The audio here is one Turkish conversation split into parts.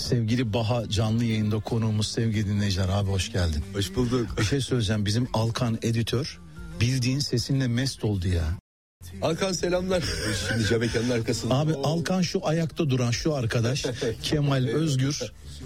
Sevgili Baha canlı yayında konuğumuz, sevgili dinleyiciler. Abi hoş geldin. Hoş bulduk. Bir şey söyleyeceğim, bizim Alkan editör bildiğin sesinle mest oldu ya. Alkan selamlar. Şimdi cam mekanın arkasında. Abi Alkan şu ayakta duran şu arkadaş Kemal Özgür.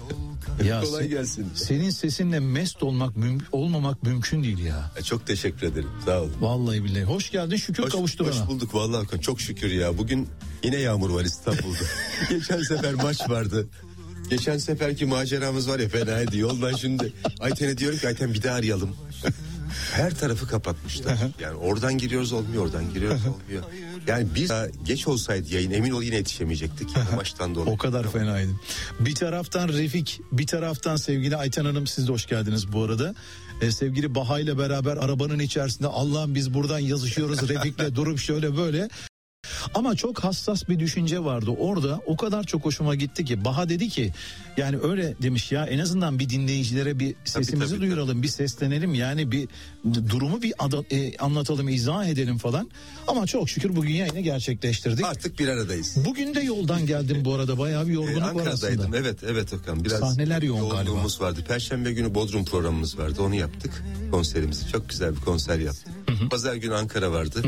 Ya kolay gelsin. Senin sesinle mest olmamak mümkün değil ya. Çok teşekkür ederim. Sağ olun. Vallahi billahi. Hoş geldin, şükür kavuşturana. Hoş bulduk vallahi Alkan. Çok şükür ya. Bugün yine yağmur var İstanbul'da. Geçen sefer maç vardı. Geçen seferki maceramız var ya, fenaydı. Yoldan şimdi Ayten'e diyorum ki Ayten bir daha arayalım. Her tarafı kapatmışlar. Yani oradan giriyoruz olmuyor, oradan giriyoruz olmuyor. Yani biz geç olsaydı yayın, emin ol yine yetişemeyecektik. Maçtan dolayı. O kadar fenaydı. Bir taraftan Refik, bir taraftan sevgili Ayten Hanım, siz de hoş geldiniz bu arada. Sevgili Baha ile beraber arabanın içerisinde Allah'ım biz buradan yazışıyoruz Refik'le durup şöyle böyle. Ama çok hassas bir düşünce vardı orada, o kadar çok hoşuma gitti ki Baha dedi ki yani öyle demiş ya, en azından bir dinleyicilere bir sesimizi tabii, duyuralım, bir seslenelim, yani bir durumu bir anlatalım, izah edelim falan. Ama çok şükür bugün yayını gerçekleştirdik. Artık bir aradayız. Bugün de yoldan geldim bu arada, bayağı bir yorgunluk var aslında. Evet Okan, biraz sahneler yoğun yoğunluğumuz galiba. vardı. Perşembe günü Bodrum programımız vardı, onu yaptık, konserimizi, çok güzel bir konser yaptık. Pazar günü Ankara vardı.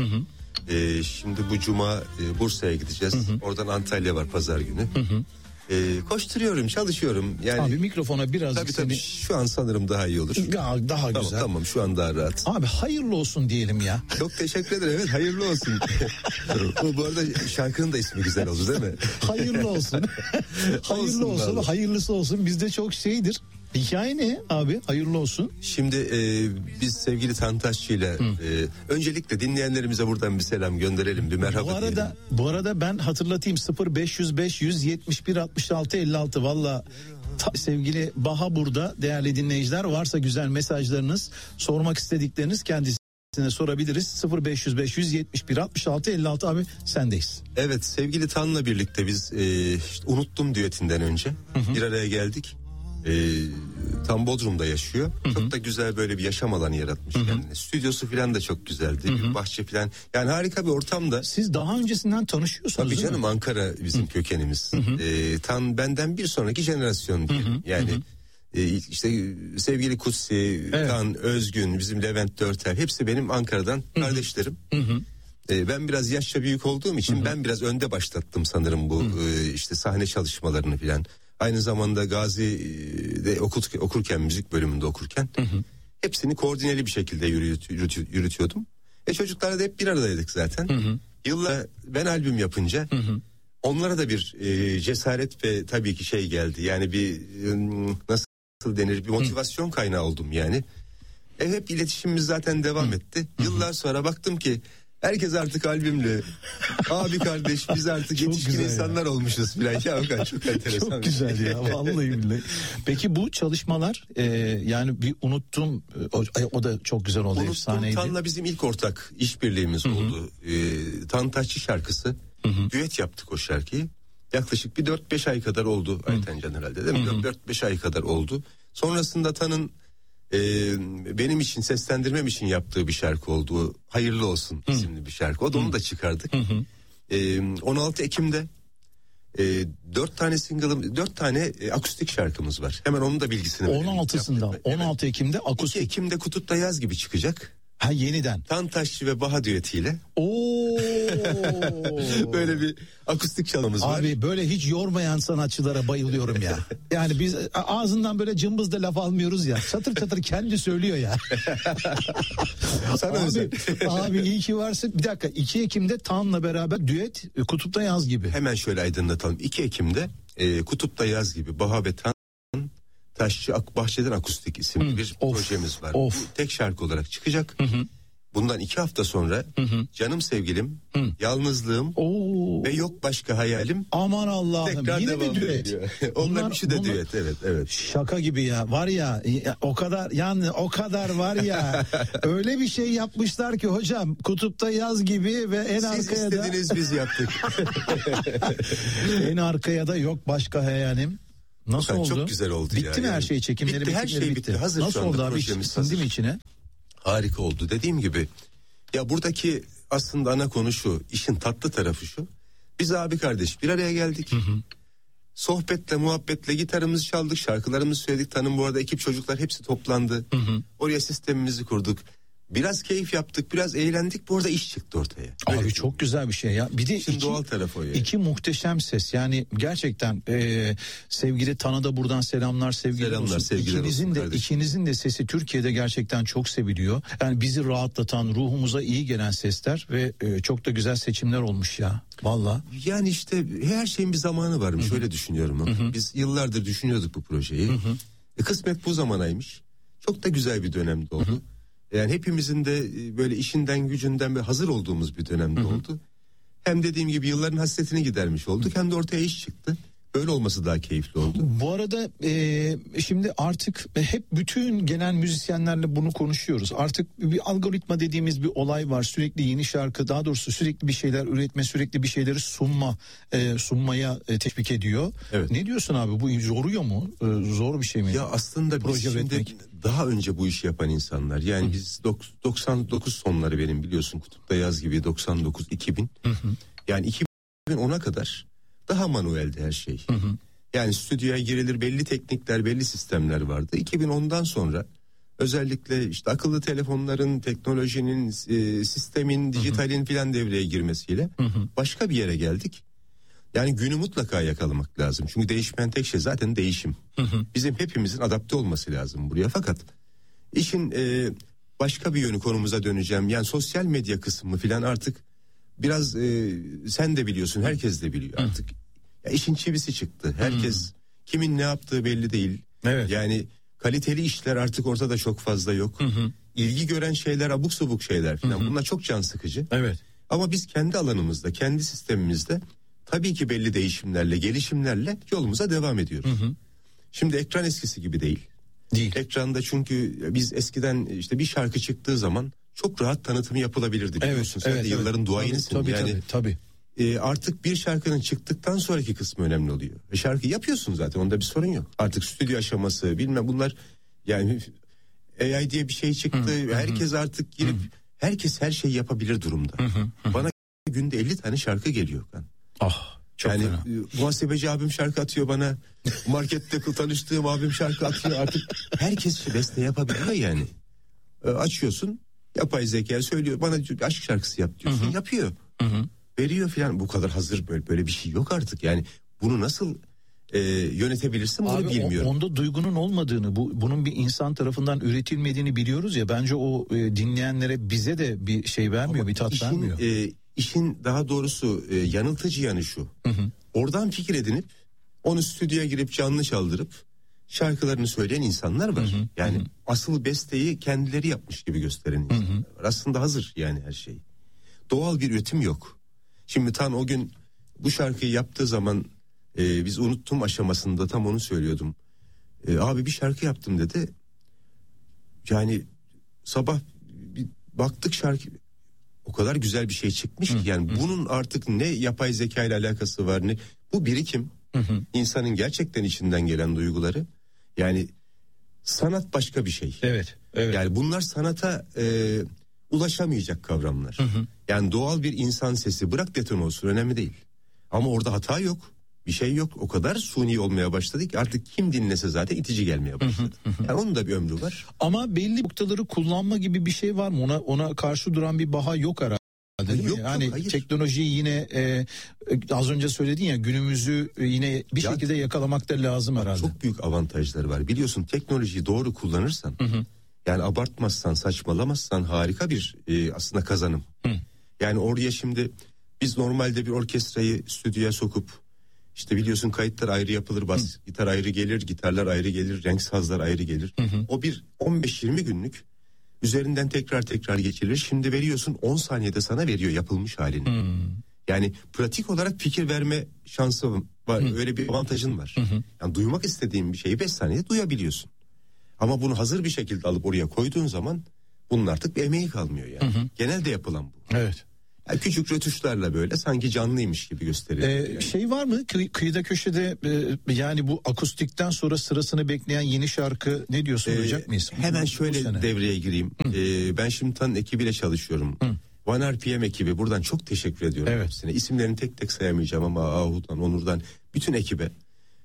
Şimdi bu cuma Bursa'ya gideceğiz. Oradan Antalya var pazar günü. Koşturuyorum, çalışıyorum. Yani abi mikrofona birazcık tabii şu an sanırım daha iyi olur. Ya, daha güzel. Tamam şu an daha rahat. Abi hayırlı olsun diyelim ya. Çok teşekkür ederim. Evet, hayırlı olsun. Bu arada şarkının da ismi güzel oldu değil mi? Hayırlı olsun. Hayırlı olsun. Hayırlısı olsun. Bizde çok şeydir. Hikaye ne abi? Hayırlı olsun. Şimdi biz sevgili Tantaşçı ile öncelikle dinleyenlerimize buradan bir selam gönderelim, bir merhaba diyelim. Bu arada ben hatırlatayım, 0505 171 66 56. Valla sevgili Baha burada, değerli dinleyiciler, varsa güzel mesajlarınız, sormak istedikleriniz kendisine sorabiliriz. 0505 171 66 56 abi, sendeyiz. Evet, sevgili Tan'la birlikte biz işte Unuttum düetinden önce bir araya geldik. Tam Bodrum'da yaşıyor. Çok da güzel böyle bir yaşam alanı yaratmış kendine. Stüdyosu falan da çok güzeldi. Bir bahçe falan. Yani harika bir ortamda. Siz daha öncesinden tanışıyorsunuz tabii canım, Ankara bizim kökenimiz. Tan benden bir sonraki jenerasyon diyelim. Yani işte sevgili Kutsi, evet. Tan, Özgün, bizim Levent Dörtel, hepsi benim Ankara'dan kardeşlerim. Ben biraz yaşça büyük olduğum için ben biraz önde başlattım sanırım bu işte sahne çalışmalarını filan. Aynı zamanda Gazi'de okurken, müzik bölümünde okurken hepsini koordineli bir şekilde yürütüyordum. Çocuklarla da hep bir aradaydık zaten. Yıllar ben albüm yapınca onlara da bir cesaret ve tabii ki şey geldi. Yani bir nasıl denir, bir motivasyon kaynağı oldum yani. Hep iletişimimiz zaten devam etti. Yıllar sonra baktım ki herkes artık albümlü. Abi kardeş biz artık yetişkin insanlar olmuşuz filan. Ya çok enteresan. Çok güzel ya vallahi billahi. Peki bu çalışmalar yani bir unuttum, o da çok güzel oldu, efsaneydi. Tan'la bizim ilk ortak işbirliğimiz oldu. Tan Taşçı şarkısı. Düet yaptık o şarkıyı. Yaklaşık bir 4-5 ay kadar oldu Aytencan herhalde değil mi? 4-5 ay kadar oldu. Sonrasında Tan'ın benim için, seslendirmem için yaptığı bir şarkı oldu. Hayırlı olsun isimli bir şarkı. Onu da çıkardık. 16 Ekim'de 4 tane single'ım, 4 tane akustik şarkımız var. Hemen onun da bilgisini verelim. 16'sında 16 Ekim'de akustik. 2 Ekim'de Kutup'ta Yaz gibi çıkacak. Ha, yeniden. Tantaşçı ve Baha düetiyle. Oo. Böyle bir akustik çalmamız var. Abi böyle hiç yormayan sanatçılara bayılıyorum ya. Yani biz ağzından böyle cımbızla laf almıyoruz ya. Çatır çatır kendi söylüyor ya. Sana abi iyi ki varsın. Bir dakika, 2 Ekim'de Tan'la beraber düet Kutup'ta Yaz gibi. Hemen şöyle aydınlatalım. 2 Ekim'de Kutup'ta Yaz gibi Baha ve Tan Taşçı Bahçeden Akustik isimli bir projemiz var. Bu tek şarkı olarak çıkacak. Bundan 2 hafta sonra Canım Sevgilim, Yalnızlığım ve Yok Başka Hayalim. Aman Allah'ım, tekrar yine bir düet. Onlar üçü de düet, evet. Şaka gibi ya, var ya o kadar, yani o kadar var ya öyle bir şey yapmışlar ki hocam, Kutup'ta Yaz gibi ve en siz arkaya da. Siz istediniz, biz yaptık. En arkaya da Yok Başka Hayalim. Nasıl oldu? Çok güzel oldu. Bitti mi her şey? Çekimleri bitti, her şey bitti. Hazır. Nasıl oldu abi? Sindi mi içine? Harika oldu. Dediğim gibi ya, buradaki aslında ana konu şu, işin tatlı tarafı şu. Biz abi kardeş bir araya geldik. sohbetle muhabbetle gitarımızı çaldık, şarkılarımızı söyledik. Tanım bu arada ekip çocuklar hepsi toplandı. Oraya sistemimizi kurduk. Biraz keyif yaptık, biraz eğlendik. Bu arada iş çıktı ortaya. Abi Öyle çok güzel bir şey ya. Bir de İşin doğal tarafı o yani. İki muhteşem ses. Yani gerçekten sevgili Tan'a da buradan selamlar, sevgiler olsun. İkinizin de sesi Türkiye'de gerçekten çok seviliyor. Yani bizi rahatlatan, ruhumuza iyi gelen sesler ve çok da güzel seçimler olmuş ya. Vallahi. Yani işte her şeyin bir zamanı varmış. Öyle düşünüyorum. Biz yıllardır düşünüyorduk bu projeyi. Kısmet bu zamanaymış. Çok da güzel bir dönemde oldu. Yani hepimizin de böyle işinden gücünden hazır olduğumuz bir dönemde oldu. Hem dediğim gibi yılların hasretini gidermiş olduk, hem de ortaya iş çıktı. Böyle olması daha keyifli oldu. Bu arada şimdi artık hep bütün genel müzisyenlerle bunu konuşuyoruz. Artık bir algoritma dediğimiz bir olay var. Sürekli yeni şarkı, daha doğrusu sürekli bir şeyler üretme, sürekli bir şeyleri sunmaya teşvik ediyor. Evet. Ne diyorsun abi, bu yoruyor mu? Zor bir şey mi? Ya aslında biz şimdi daha önce bu işi yapan insanlar. Yani biz 99 sonları benim biliyorsun Kutupta Yaz gibi 99-2000. Yani 2010'a kadar daha manueldi her şey. Yani stüdyoya girilir, belli teknikler, belli sistemler vardı. 2010'dan sonra özellikle işte akıllı telefonların, teknolojinin, sistemin, dijitalin filan devreye girmesiyle başka bir yere geldik. Yani günü mutlaka yakalamak lazım. Çünkü değişmeyen tek şey zaten değişim. Bizim hepimizin adapte olması lazım buraya. Fakat işin başka bir yönü, konumuza döneceğim. Yani sosyal medya kısmı filan artık biraz sen de biliyorsun, herkes de biliyor artık. Ya işin çivisi çıktı. Herkes kimin ne yaptığı belli değil. Evet. Yani kaliteli işler artık ortada çok fazla yok. İlgi gören şeyler abuk subuk şeyler falan. Bunlar çok can sıkıcı. Evet. Ama biz kendi alanımızda, kendi sistemimizde tabii ki belli değişimlerle, gelişimlerle yolumuza devam ediyoruz. Şimdi ekran eskisi gibi değil. Ekranda çünkü biz eskiden işte bir şarkı çıktığı zaman çok rahat tanıtımı yapılabilirdi, biliyorsun. Sen de yılların duayenisin. Tabii. Artık bir şarkının çıktıktan sonraki kısmı önemli oluyor. Şarkı yapıyorsun zaten, onda bir sorun yok. Artık stüdyo aşaması bilmem bunlar, yani AI diye bir şey çıktı. Herkes artık girip herkes her şeyi yapabilir durumda. Bana günde 50 tane şarkı geliyor. Çok yani muhasebeci abim şarkı atıyor bana. Markette tanıştığım abim şarkı atıyor. Artık herkes beste yapabiliyor yani. Açıyorsun, yapay zeka söylüyor. Bana aşk şarkısı yap diyorsun. Yapıyor. Veriyor filan. Bu kadar hazır böyle bir şey yok artık. Yani bunu nasıl yönetebilirsin bunu bilmiyorum. Onda duygunun olmadığını, bunun bir insan tarafından üretilmediğini biliyoruz ya. Bence o dinleyenlere, bize de bir şey vermiyor, ama bir tat vermiyor. İşin daha doğrusu yanıltıcı yanı şu. Oradan fikir edinip onu stüdyoya girip canlı çaldırıp şarkılarını söyleyen insanlar var. Yani asıl besteyi kendileri yapmış gibi gösteren insanlar var. Aslında hazır yani her şey. Doğal bir üretim yok. Şimdi Tan o gün bu şarkıyı yaptığı zaman biz unuttum aşamasında tam onu söylüyordum. Abi bir şarkı yaptım dedi. Yani sabah bir baktık şarkı o kadar güzel bir şey çıkmış ki yani bunun artık ne yapay zeka ile alakası var, ne bu birikim, insanın gerçekten içinden gelen duyguları. Yani sanat başka bir şey. Evet. Yani bunlar sanata ulaşamayacak kavramlar. Yani doğal bir insan sesi, bırak deton olsun, önemli değil. Ama orada hata yok. Bir şey yok. O kadar suni olmaya başladı ki artık kim dinlese zaten itici gelmeye başladı. Yani onun da bir ömrü var. Ama belli noktaları kullanma gibi bir şey var mı? Ona karşı duran bir baha yok herhalde. Yok, yani hayır. Teknolojiyi yine az önce söyledin ya, günümüzü yine bir şekilde yakalamak da lazım herhalde. Çok büyük avantajları var. Biliyorsun teknolojiyi doğru kullanırsan, yani abartmazsan, saçmalamazsan harika bir aslında kazanım. Yani oraya şimdi biz normalde bir orkestrayı stüdyoya sokup, İşte biliyorsun kayıtlar ayrı yapılır, bas gitar ayrı gelir, gitarlar ayrı gelir, renk sazlar ayrı gelir. O bir 15-20 günlük üzerinden tekrar geçirilir. Şimdi veriyorsun 10 saniyede sana veriyor yapılmış halini. Yani pratik olarak fikir verme şansı var, öyle bir avantajın var. Yani duymak istediğin bir şeyi 5 saniyede duyabiliyorsun. Ama bunu hazır bir şekilde alıp oraya koyduğun zaman bunun artık bir emeği kalmıyor yani. Genelde yapılan bu. Evet. Yani küçük rötuşlarla böyle sanki canlıymış gibi gösteriyor. Şey var mı kıyıda köşede yani bu akustikten sonra sırasını bekleyen yeni şarkı, ne diyorsun, duyacak mıyız? Hemen şöyle devreye gireyim. Ben şimdi Tan'ın ekibiyle çalışıyorum. One RPM ekibi, buradan çok teşekkür ediyorum hepsine. İsimlerini tek tek sayamayacağım ama Ahu'dan, Onur'dan, bütün ekibe.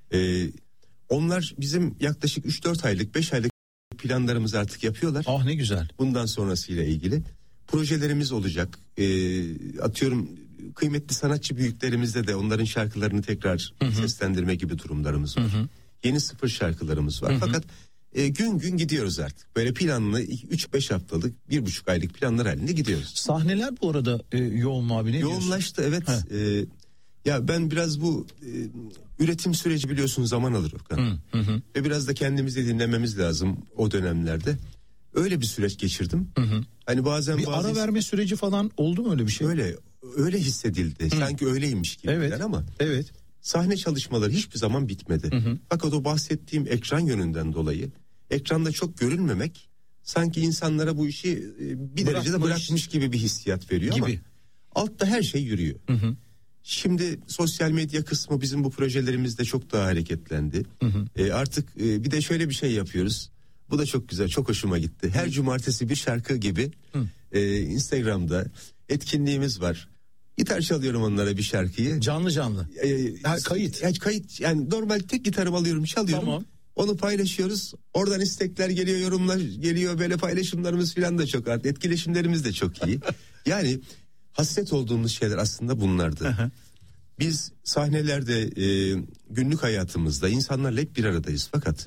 Onlar bizim yaklaşık 3-4 aylık 5 aylık planlarımızı artık yapıyorlar. Ah ne güzel. Bundan sonrasıyla ilgili projelerimiz olacak. Atıyorum kıymetli sanatçı büyüklerimizde de onların şarkılarını tekrar seslendirme gibi durumlarımız var. Yeni sıfır şarkılarımız var. Fakat gün gün gidiyoruz artık. Böyle planlı 3-5 haftalık 1,5 aylık planlar halinde gidiyoruz. Sahneler bu arada yoğun mu abi, ne yoğunlaştı diyorsun? Evet. Ya ben biraz bu üretim süreci biliyorsun zaman alır Okan. Ve biraz da kendimizi dinlememiz lazım o dönemlerde. Öyle bir süreç geçirdim. Hani bazen ara verme süreci falan oldu mu, öyle bir şey? Öyle hissedildi. Sanki öyleymiş gibi. Evet. Ama evet. Sahne çalışmaları hiçbir zaman bitmedi. Fakat o bahsettiğim ekran yönünden dolayı ekranda çok görünmemek sanki insanlara bu işi bir derecede bırakmış gibi bir hissiyat veriyor gibi. Ama altta her şey yürüyor. Şimdi sosyal medya kısmı bizim bu projelerimizde çok daha hareketlendi. Artık bir de şöyle bir şey yapıyoruz. Bu da çok güzel, çok hoşuma gitti. Her cumartesi bir şarkı gibi Instagram'da etkinliğimiz var. Gitar çalıyorum onlara bir şarkıyı. Canlı. Kayıt. Kayıt, yani normal tek gitarımı alıyorum, çalıyorum. Tamam. Onu paylaşıyoruz. Oradan istekler geliyor, yorumlar geliyor. Böyle paylaşımlarımız falan da çok arttı. Etkileşimlerimiz de çok iyi. Yani hasret olduğumuz şeyler aslında bunlardı. Biz sahnelerde günlük hayatımızda insanlarla hep bir aradayız. Fakat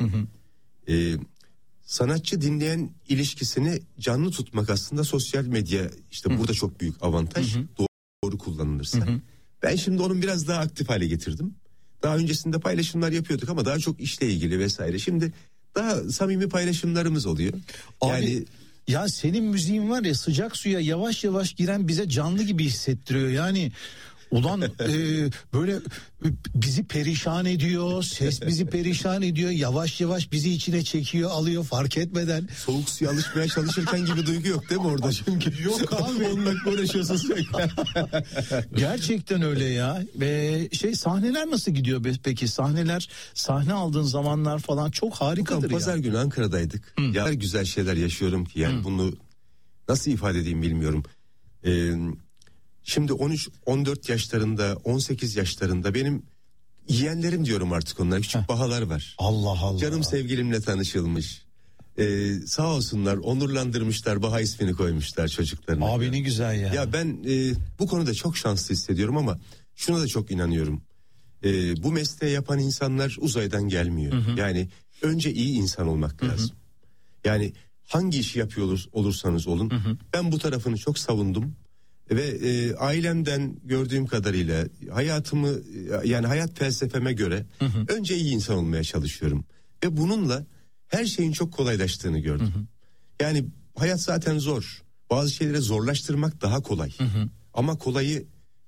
sanatçı dinleyen ilişkisini canlı tutmak aslında sosyal medya işte burada çok büyük avantaj. Doğru kullanılırsa. Ben şimdi onun biraz daha aktif hale getirdim. Daha öncesinde paylaşımlar yapıyorduk ama daha çok işle ilgili vesaire. Şimdi daha samimi paylaşımlarımız oluyor. Abi, ya senin müziğin var ya, sıcak suya yavaş yavaş giren, bize canlı gibi hissettiriyor. Yani ulan böyle bizi perişan ediyor, ses bizi perişan ediyor, yavaş yavaş bizi içine çekiyor, alıyor fark etmeden. Soğuk suya alışmaya çalışırken gibi duygu yok değil mi orada? Çünkü yok abi. Onunla uğraşıyorsun sürekli. Gerçekten öyle ya. Sahneler nasıl gidiyor peki? Sahne aldığın zamanlar falan çok harikadır ya. Pazar günü Ankara'daydık. Ya güzel şeyler yaşıyorum ki yani bunu nasıl ifade edeyim bilmiyorum. Şimdi 13-14 yaşlarında, 18 yaşlarında benim yeğenlerim diyorum artık onlar. Küçük bahalar var. Allah Allah. Canım sevgilimle tanışılmış. Sağ olsunlar, onurlandırmışlar, Baha ismini koymuşlar çocuklarına. Abi ne güzel ya. Ya ben bu konuda çok şanslı hissediyorum ama şuna da çok inanıyorum. Bu mesleği yapan insanlar uzaydan gelmiyor. Yani önce iyi insan olmak lazım. Yani hangi işi yapıyor olursanız olun. Ben bu tarafını çok savundum. Ve ailemden gördüğüm kadarıyla hayatımı, yani hayat felsefeme göre önce iyi insan olmaya çalışıyorum. Ve bununla her şeyin çok kolaylaştığını gördüm. Yani hayat zaten zor. Bazı şeyleri zorlaştırmak daha kolay. Ama kolayı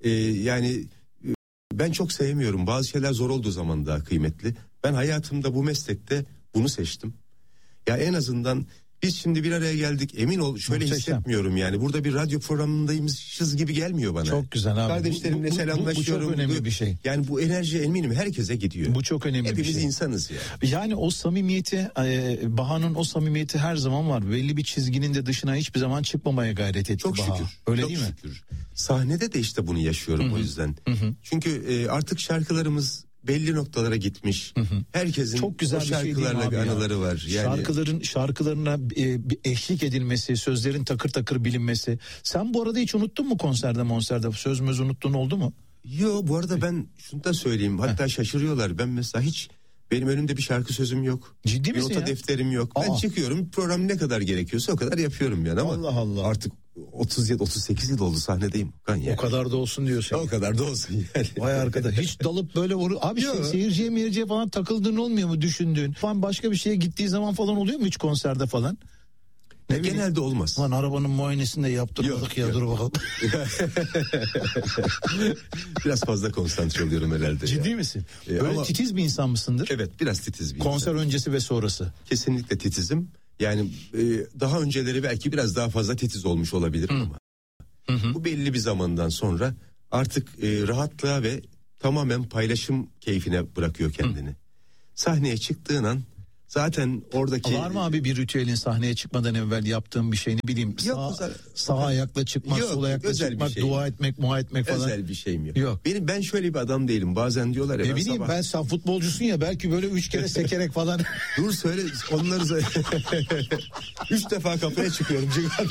ben çok sevmiyorum. Bazı şeyler zor olduğu zaman daha kıymetli. Ben hayatımda bu meslekte bunu seçtim. Ya en azından biz şimdi bir araya geldik, emin ol şöyle hissetmiyorum yani. Burada bir radyo programındaymışız gibi gelmiyor bana. Çok güzel abi. Kardeşlerimle selamlaşıyorum. Bu çok önemli bir şey. Yani bu enerji eminim herkese gidiyor. Bu çok önemli bir şey. Hepimiz insanız ya. Yani o samimiyeti, Baha'nın o samimiyeti her zaman var. Belli bir çizginin de dışına hiçbir zaman çıkmamaya gayret etti çok Baha. Şükür. Öyle çok değil mi? Şükür. Sahnede de işte bunu yaşıyorum o yüzden. Çünkü artık şarkılarımız belli noktalara gitmiş. Herkesin çok güzel o şarkılarla bir anıları var. Yani şarkılarına eşlik edilmesi, sözlerin takır takır bilinmesi. Sen bu arada hiç unuttun mu konserde söz möz unuttuğun oldu mu? Yo, bu arada ben şunu da söyleyeyim. Hatta şaşırıyorlar. Ben mesela hiç, benim önümde bir şarkı sözüm yok. Ciddi misin ya? Nota defterim yok. Ben çıkıyorum, program ne kadar gerekiyorsa o kadar yapıyorum yani. Ama Allah Allah. Artık 38 yıl oldu sahnedeyim. Yani. O kadar da olsun diyorsun. O kadar da olsun yani. Vay arkadaş, hiç dalıp böyle abi seyirciye falan takıldığın olmuyor mu, düşündüğün? Falan başka bir şeye gittiği zaman falan oluyor mu hiç konserde falan? Genelde olmaz. Lan arabanın muayenesini de yaptırmadık ya. Dur bakalım. Biraz fazla konsantre oluyorum herhalde. Ciddi misin? Böyle titiz bir insan mısındır? Evet, biraz titiz bir Konser insan. öncesi ve sonrası. Kesinlikle titizim. Yani daha önceleri belki biraz daha fazla titiz olmuş olabilirim ama bu belli bir zamandan sonra artık rahatlığa ve tamamen paylaşım keyfine bırakıyor kendini. Sahneye çıktığın an Zaten oradaki... Var mı abi bir ritüelin sahneye çıkmadan evvel yaptığım bir şey, ne bileyim, sağ ayakla çıkmak, sol ayakla çıkmak, şey, dua etmek, muha etmek falan? Özel bir şeyim yok. Ben şöyle bir adam değilim. Bazen diyorlar ya... Ne bileyim ben, sen futbolcusun ya, belki böyle 3 kere sekerek falan. Dur söyle onları 3 defa kapıya çıkıyorum.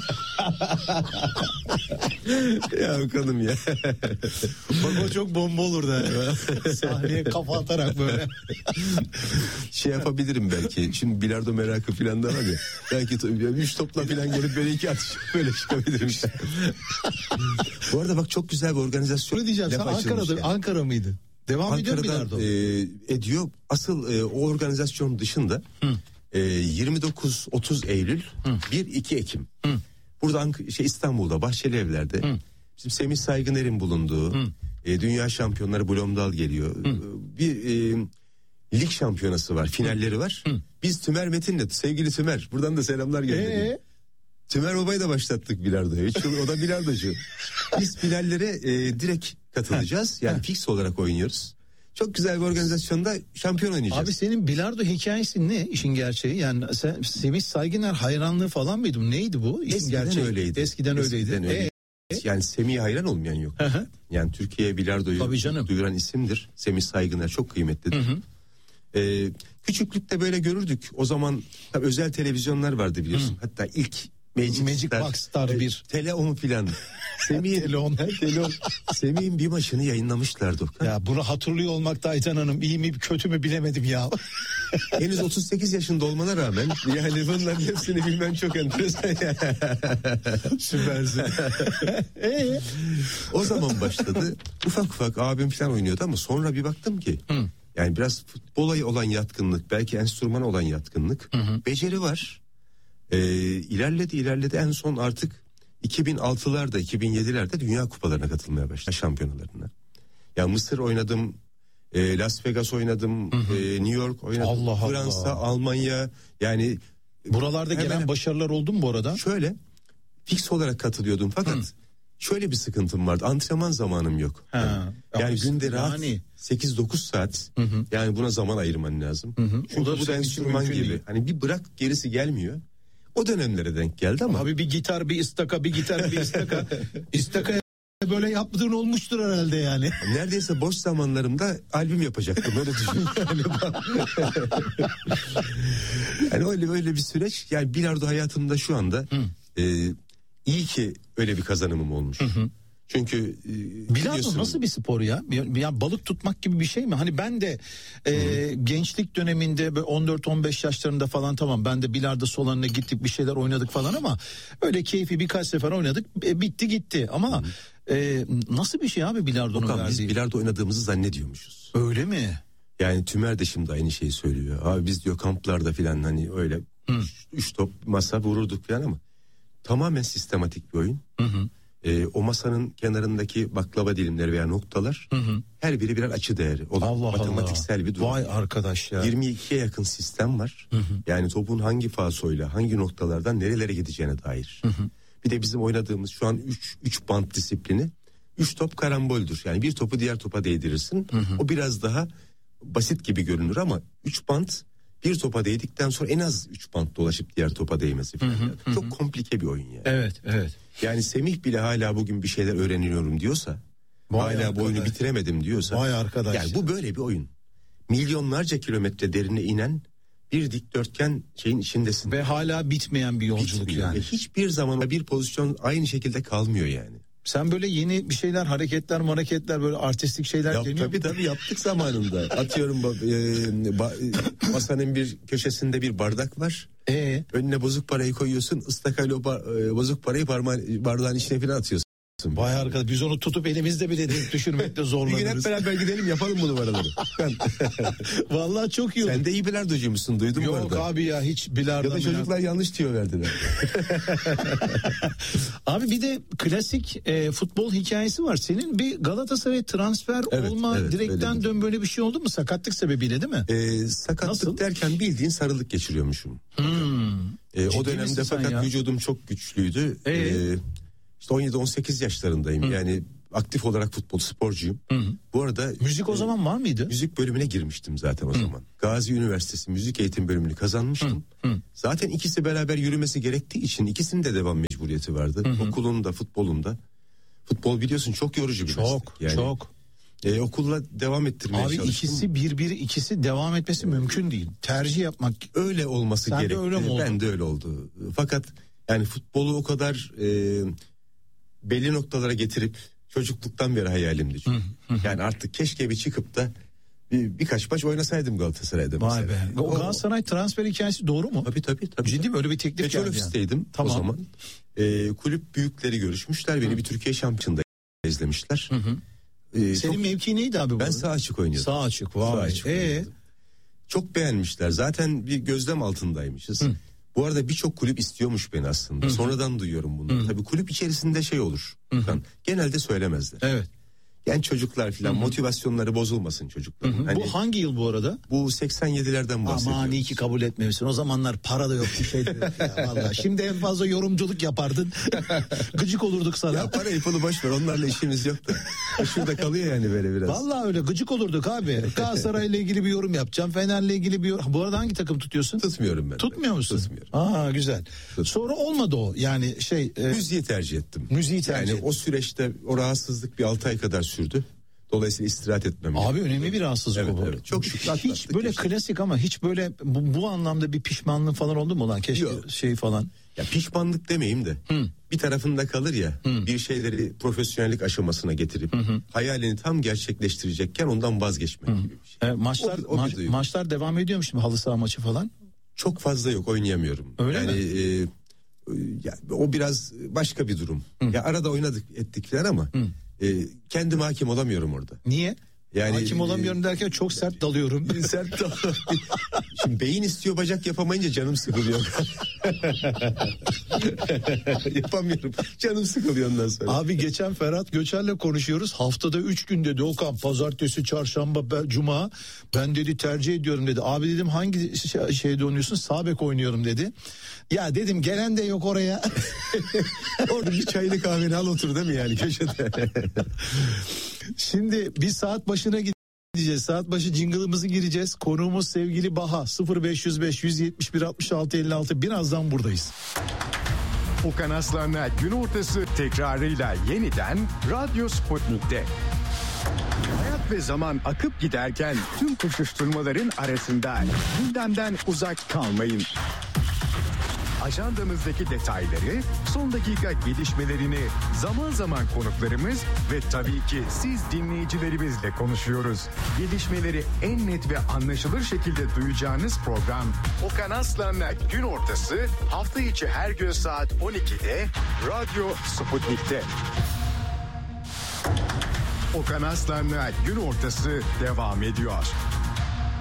Ya bakalım ya. Bak o çok bomba olur da. Sahneye kafa atarak böyle. Şey yapabilirim belki. Şimdi bilardo merakı falan da var ya. Belki 3 topla falan gelip böyle 2 atış böyle çıkabilirim işte. Bu arada bak çok güzel bir organizasyon. Ne diyeceğim, sen Ankara mıydı? Devam ediyor mu bilardo? Ediyor. Asıl o organizasyon dışında 29-30 Eylül 1-2 Ekim. Burada İstanbul'da Bahçeli Evler'de bizim Semih Saygıner'in bulunduğu dünya şampiyonları Blomdal geliyor. Bir lig şampiyonası var, finalleri var. Biz Tümer Metin'le, sevgili Tümer, buradan da selamlar gönderiyor. Tümer Baba'yı da başlattık bilardoya. O da bilardocu. Biz finallere direkt katılacağız. Yani fix olarak oynuyoruz. Çok güzel bir organizasyonda şampiyon oynayacağız. Abi senin bilardo hikayesin ne, işin gerçeği? Yani sen Semih Saygıner hayranlığı falan mıydın? Neydi bu? Eskiden öyleydi. Eskiden öyleydi. Yani Semih'e hayran olmayan yok. Yani Türkiye'ye bilardoyu duyuran isimdir. Semih Saygıner çok kıymetlidir. Küçüklükte böyle görürdük. O zaman tabii özel televizyonlar vardı biliyorsun. Hatta ilk Magic Box Star 1. Teleon filan. Semih'in bir maçını yayınlamışlardı. Ya bunu hatırlıyor olmakta Ayten Hanım, iyi mi kötü mü bilemedim ya. Henüz 38 yaşında olmana rağmen yani bunların hepsini bilmen çok enteresan. Süpersin. O zaman başladı. Ufak ufak abim falan oynuyordu ama sonra bir baktım ki yani biraz futbola olan yatkınlık, belki enstrümana olan yatkınlık, beceri var. İlerledi en son artık 2006'larda 2007'lerde Dünya Kupalarına katılmaya başladı, şampiyonalarına. Ya Mısır oynadım, Las Vegas oynadım, New York oynadım, Fransa, Almanya, yani buralarda gelen başarılar oldu mu bu arada? Şöyle fix olarak katılıyordum fakat şöyle bir sıkıntım vardı, antrenman zamanım yok. Yani günde rahat 8-9 saat yani buna zaman ayırman lazım. Çünkü bu da enstrüman gibi değil. Hani bir bırak gerisi gelmiyor. O dönemlere denk geldi ama. Abi bir gitar bir istaka, bir gitar bir istaka. İstakaya böyle yaptığın olmuştur herhalde yani. Neredeyse boş zamanlarımda albüm yapacaktım, öyle düşün. Yani öyle bir süreç. Yani bilardo hayatımda şu anda iyi ki öyle bir kazanımım olmuş. Çünkü bilardo nasıl bir spor ya? Ya balık tutmak gibi bir şey mi? Hani ben de gençlik döneminde 14-15 yaşlarında falan, tamam, ben de bilardo salonuna gittik, bir şeyler oynadık falan ama öyle keyfi birkaç sefer oynadık, bitti gitti ama nasıl bir şey abi bilardonun verdiği? Biz bilardo oynadığımızı zannediyormuşuz. Öyle mi? Yani Tümer de şimdi aynı şeyi söylüyor. Abi biz diyor kamplarda falan hani öyle 3 top masa vururduk falan ama tamamen sistematik bir oyun. O masanın kenarındaki baklava dilimleri veya noktalar her biri birer açı değeri. Matematiksel bir durum. Vay arkadaş ya. 22'ye yakın sistem var. Yani topun hangi falsoyla hangi noktalardan nerelere gideceğine dair. Bir de bizim oynadığımız şu an 3 bant disiplini. 3 top karamboldür. Yani bir topu diğer topa değdirirsin. O biraz daha basit gibi görünür ama 3 bant bir topa değdikten sonra en az 3 bant dolaşıp diğer topa değmesi falan. Çok komplike bir oyun yani. Evet. Yani Semih bile hala bugün bir şeyler öğreniyorum diyorsa, hala bu oyunu bitiremedim diyorsa. Vay arkadaş. Yani bu böyle bir oyun. Milyonlarca kilometre derine inen bir dikdörtgen şeyin içindesin. Ve hala bitmeyen bir yolculuk yani. Hiçbir zaman bir pozisyon aynı şekilde kalmıyor yani. Sen böyle yeni bir şeyler, hareketler böyle artistik şeyler deniyor mu? Tabii yaptık zamanında. Atıyorum masanın bir köşesinde bir bardak var. Önüne bozuk parayı koyuyorsun. Istakayla bozuk parayı bardağın içine falan atıyorsun. Vay arkadaş, biz onu tutup elimizde bile düşürmekte zorlanırız. Bir gün hep beraber gidelim, yapalım bu numaraları. Vallahi çok iyi olur. Sen de iyi bilardocumuşsun, duydum bu arada. Yok abi ya, hiç bilardo. Ya da çocuklar yanlış tüyo verdiler. Abi bir de klasik futbol hikayesi var. Senin bir Galatasaray transfer olma direkten dön böyle bir şey oldu mu? Sakatlık sebebiyle değil mi? Sakatlık nasıl? Derken bildiğin sarılık geçiriyormuşum. O dönemde fakat vücudum çok güçlüydü. İşte 17-18 yaşlarındayım. Yani aktif olarak futbol sporcuyum. Bu arada Müzik o zaman var mıydı? Müzik bölümüne girmiştim zaten o zaman. Gazi Üniversitesi Müzik Eğitim bölümünü kazanmıştım. Zaten ikisi beraber yürümesi gerektiği için ikisinin de devam mecburiyeti vardı. Okulunda, futbolunda. Futbol biliyorsun çok yorucu bir meslek. Yani, çok. Okulla devam ettirmeye Abi çalıştım. ikisi devam etmesi mümkün değil. Tercih yapmak. Öyle olması Sen de gerekti. öyle mi oldu? Ben de öyle oldu. Fakat yani futbolu o kadar belli noktalara getirip çocukluktan beri hayalimdi. Yani artık keşke bir çıkıp da birkaç maç oynasaydım Galatasaray'da. Vay mesela. be. O Galatasaray transfer hikayesi doğru mu? Tabii. Ciddi mi? Öyle bir teklif geldi Petrolofis'teydim Tamam. o zaman. Kulüp büyükleri görüşmüşler. Beni bir Türkiye şampiyonunda izlemişler. Senin mevki neydi abi? Ben sağ açık oynuyordum. Sağ açık. Vay. Çok beğenmişler. Zaten bir gözlem altındaymışız. Bu arada birçok kulüp istiyormuş beni aslında. Sonradan duyuyorum bunu. Tabii kulüp içerisinde şey olur. Genelde söylemezler. Evet. Genç çocuklar falan motivasyonları bozulmasın çocukların. Hani, Bu hangi yıl bu arada? bu 87'lerden bahsediyorum. Aman iyi ki kabul etmemişsin. O zamanlar para da yok, bir şey de yok ya vallahi. Şimdi en fazla yorumculuk yapardın. Gıcık olurduk sana. Ya parayı pulu boş ver, onlarla işimiz yok da. Şurada kalıyor yani böyle biraz. Vallahi öyle gıcık olurduk abi. Galatasaray'la ilgili bir yorum yapacağım. Fener'le ilgili bir yorum. Bu arada hangi takım tutuyorsun? Tutmuyorum ben. Tutmuyor musun? Tutmuyorum. Aa güzel. Sonra olmadı o. Yani Müziği tercih ettim. Müziği tercih Yani ettim. o süreçte o rahatsızlık bir 6 ay kadar sürdü. Dolayısıyla istirahat etmem. Abi önemli bir rahatsızlık Evet, bu. evet. Çok şükür Hiç atlattık böyle işte. klasik ama hiç böyle bu anlamda bir pişmanlık falan oldu mu lan? Keşke Yok. şey falan. Ya pişmanlık demeyeyim de bir tarafında kalır ya, bir şeyleri profesyonellik aşamasına getirip hayalini tam gerçekleştirecekken ondan vazgeçmek gibi bir şey. O bir duygu. Maçlar devam ediyor mu şimdi, halı saha maçı falan? Çok fazla yok, oynayamıyorum. Öyle yani, ya, o biraz başka bir durum. Ya arada oynadık ettik falan ama kendim hakim olamıyorum orada. Niye? Yani, hakim olamıyorum derken çok sert dalıyorum. Sert dalıyorum. Şimdi beyin istiyor, bacak yapamayınca canım sıkılıyor. Yapamıyorum. Canım sıkılıyor ondan sonra. Abi geçen Ferhat Göçer'le konuşuyoruz. Haftada 3 gün dedi Okan. Pazartesi, çarşamba, cuma. Ben dedi tercih ediyorum dedi. Abi dedim hangi şeyde oynuyorsun? Sağ bek oynuyorum dedi. Ya dedim gelen de yok oraya. Orada bir çayını kahveni al otur değil mi yani köşede? Şimdi biz saat başına gideceğiz. Saat başı jingle'ımızı gireceğiz. Konuğumuz sevgili Baha. 0505 171 66 56. Birazdan buradayız. Okan Aslan'la gün ortası tekrarıyla yeniden Radyo Sputnik'te. Hayat ve zaman akıp giderken tüm koşuşturmaların arasında gündemden uzak kalmayın. Ajandamızdaki detayları, son dakika gelişmelerini zaman zaman konuklarımız ve tabii ki siz dinleyicilerimizle konuşuyoruz. Gelişmeleri en net ve anlaşılır şekilde duyacağınız program Okan Aslan'la gün ortası hafta içi her gün saat 12'de Radyo Sputnik'te. Okan Aslan'la gün ortası devam ediyor.